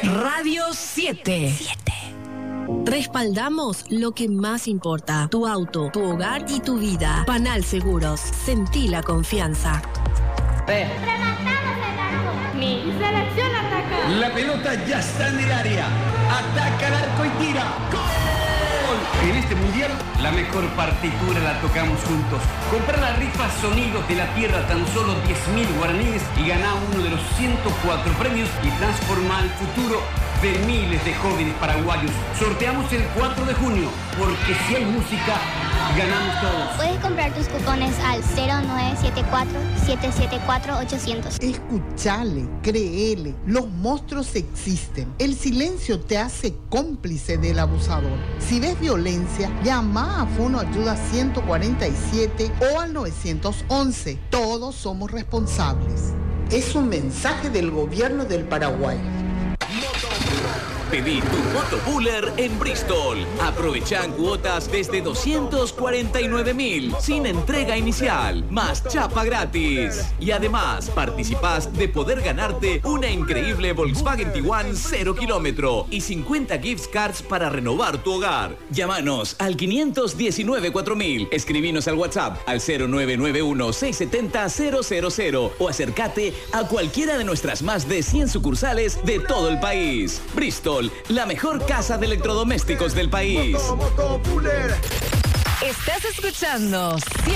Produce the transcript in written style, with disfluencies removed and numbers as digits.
Radio 7. Respaldamos lo que más importa: tu auto, tu hogar y tu vida. Panal Seguros. Sentí la confianza. Rematamos el arco. Mi selección ataca. La pelota ya está en el área. Ataca el arco y tira. ¡Gol! En este mundial, la mejor partitura la tocamos juntos. Comprar la rifa Sonidos de la Tierra tan solo 10.000 guaraníes y ganar uno de los 104 premios y transformar el futuro de miles de jóvenes paraguayos. Sorteamos el 4 de junio, porque si hay música, ganamos todos. Puedes comprar tus cupones al 0974-774-800. Escuchale, créele, los monstruos existen. El silencio te hace cómplice del abusador. Si ves violencia, llama a Fono Ayuda 147 o al 911. Todos somos responsables. Es un mensaje del gobierno del Paraguay. Pedí tu Motobooler en Bristol. Aprovechan cuotas desde 249.000 sin entrega inicial, más chapa gratis. Y además participás de poder ganarte una increíble Volkswagen Tiguan 0 kilómetro y 50 gift cards para renovar tu hogar. Llámanos al 519-4000. Escribinos al WhatsApp al 0991-670-000 o acércate a cualquiera de nuestras más de 100 sucursales de todo el país. Bristol, la mejor casa de electrodomésticos del país. Estás escuchando